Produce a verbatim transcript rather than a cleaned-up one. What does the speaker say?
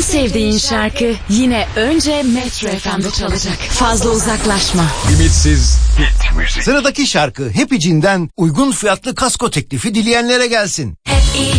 En sevdiğin şarkı yine önce Metro F M'de çalacak. Fazla uzaklaşma. Ümitsiz hit müzik. Sıradaki şarkı Happy Jean'den uygun fiyatlı kasko teklifi dileyenlere gelsin.